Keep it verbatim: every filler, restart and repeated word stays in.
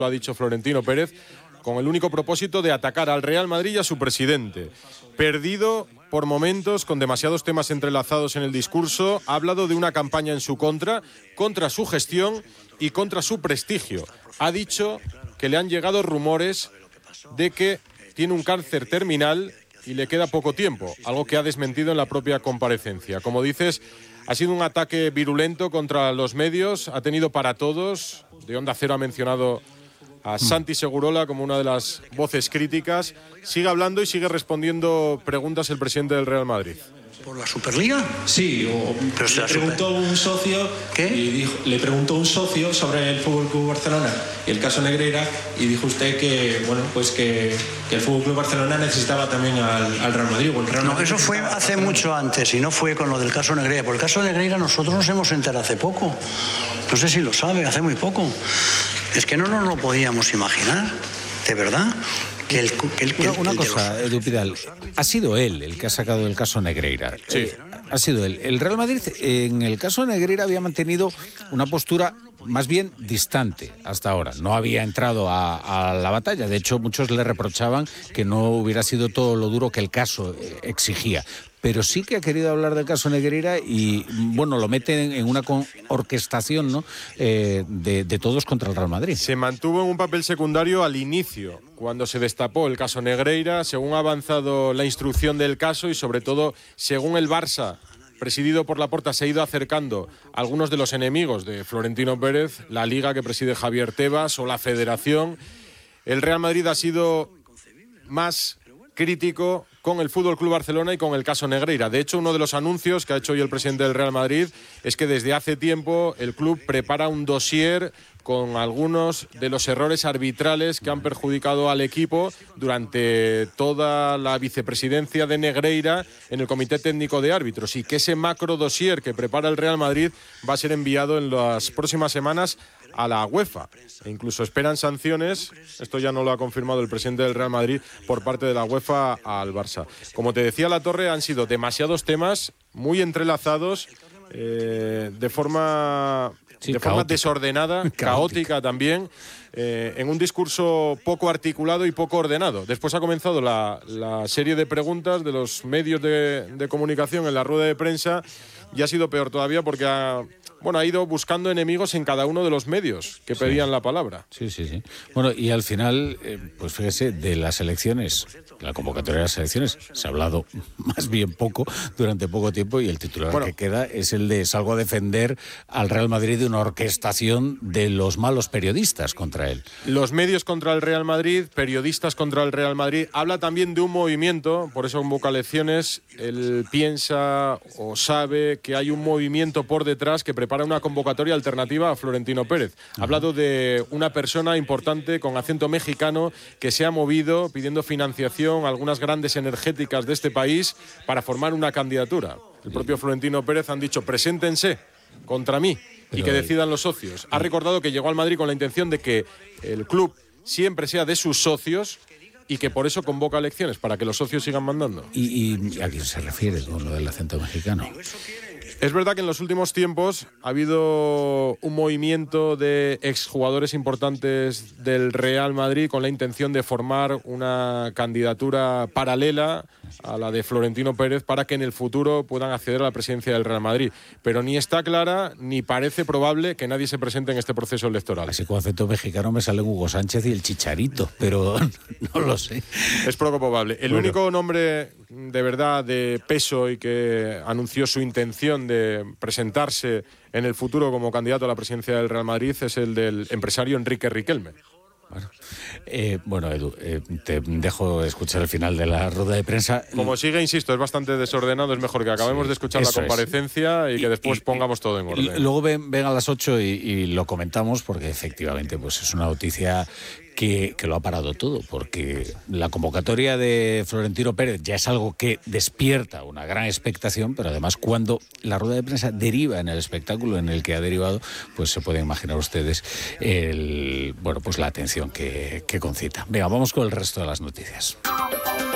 lo ha dicho Florentino Pérez, con el único propósito de atacar al Real Madrid y a su presidente. Perdido por momentos, con demasiados temas entrelazados en el discurso, ha hablado de una campaña en su contra, contra su gestión y contra su prestigio. Ha dicho que le han llegado rumores de que tiene un cáncer terminal y le queda poco tiempo, algo que ha desmentido en la propia comparecencia. Como dices, ha sido un ataque virulento contra los medios, ha tenido para todos. De Onda Cero ha mencionado a Santi Segurola como una de las voces críticas. Sigue hablando y sigue respondiendo preguntas el presidente del Real Madrid. ¿Por la Superliga? Sí, o Pero le preguntó super... un socio ¿Qué? Y dijo, le preguntó un socio sobre el Fútbol Club Barcelona y el caso Negreira, y dijo usted que bueno, pues que, que el Fútbol Club Barcelona necesitaba también al, al Real Madrid. O el Real No, Madrid eso fue hace mucho antes y no fue con lo del caso Negreira. Por el caso Negreira nosotros nos hemos enterado hace poco. No sé si lo sabe, hace muy poco. Es que no nos lo podíamos imaginar, de verdad. Que el, que el, que una el, una el cosa, los... Edu Pidal, ha sido él el que ha sacado el caso Negreira. Sí. Eh, ha sido él. El Real Madrid, en el caso Negreira, había mantenido una postura más bien distante hasta ahora. No había entrado a, a la batalla. De hecho, muchos le reprochaban que no hubiera sido todo lo duro que el caso exigía. Pero sí que ha querido hablar del caso Negreira y, bueno, lo mete en, en una orquestación, ¿no? Eh, de, de todos contra el Real Madrid. Se mantuvo en un papel secundario al inicio, cuando se destapó el caso Negreira, según ha avanzado la instrucción del caso y, sobre todo, según el Barça, presidido por Laporta, se ha ido acercando a algunos de los enemigos de Florentino Pérez, la Liga que preside Javier Tebas o la Federación. El Real Madrid ha sido más crítico con el Fútbol Club Barcelona y con el caso Negreira. De hecho, uno de los anuncios que ha hecho hoy el presidente del Real Madrid es que desde hace tiempo el club prepara un dossier con algunos de los errores arbitrales que han perjudicado al equipo durante toda la vicepresidencia de Negreira en el Comité Técnico de Árbitros, y que ese macro dossier que prepara el Real Madrid va a ser enviado en las próximas semanas a la UEFA. E incluso esperan sanciones, esto ya no lo ha confirmado el presidente del Real Madrid, por parte de la UEFA al Barça. Como te decía La Torre, han sido demasiados temas, muy entrelazados, eh, de forma... Sí, de forma caótica. desordenada, caótica, caótica también, eh, en un discurso poco articulado y poco ordenado. Después ha comenzado la, la serie de preguntas de los medios de, de comunicación en la rueda de prensa, y ha sido peor todavía porque ha, bueno, ha ido buscando enemigos en cada uno de los medios que pedían sí. la palabra. Sí, sí, sí. Bueno, y al final, eh, pues fíjese, de las elecciones, la convocatoria de las elecciones, se ha hablado más bien poco, durante poco tiempo, y el titular bueno, que queda es el de salgo a defender al Real Madrid de una orquestación de los malos periodistas contra él. Los medios contra el Real Madrid, periodistas contra el Real Madrid. Habla también de un movimiento, por eso convoca elecciones. Él piensa o sabe que hay un movimiento por detrás que prepara una convocatoria alternativa a Florentino Pérez. Ha hablado de una persona importante con acento mexicano que se ha movido pidiendo financiación a algunas grandes energéticas de este país para formar una candidatura. El propio Florentino Pérez han dicho, preséntense contra mí y que decidan los socios. Ha recordado que llegó al Madrid con la intención de que el club siempre sea de sus socios y que por eso convoca elecciones, para que los socios sigan mandando. ¿Y, y a quién se refiere con lo del acento mexicano? Es verdad que en los últimos tiempos ha habido un movimiento de exjugadores importantes del Real Madrid con la intención de formar una candidatura paralela a la de Florentino Pérez para que en el futuro puedan acceder a la presidencia del Real Madrid. Pero ni está clara ni parece probable que nadie se presente en este proceso electoral. Así con acento mexicano me sale Hugo Sánchez y el Chicharito, pero no lo sé. Es poco probable. El bueno. único nombre de verdad de peso y que anunció su intención de presentarse en el futuro como candidato a la presidencia del Real Madrid es el del empresario Enrique Riquelme. Bueno, eh, bueno Edu, eh, te dejo escuchar el final de la rueda de prensa. Como sigue, insisto, es bastante desordenado, es mejor que acabemos sí, de escuchar la comparecencia es. y que después y, pongamos y, todo en orden. Luego ven, ven a las ocho y, y lo comentamos, porque efectivamente pues es una noticia que, que lo ha parado todo, porque la convocatoria de Florentino Pérez ya es algo que despierta una gran expectación, pero además cuando la rueda de prensa deriva en el espectáculo en el que ha derivado, pues se pueden imaginar ustedes el, bueno, pues la atención que, que concita. Venga, vamos con el resto de las noticias.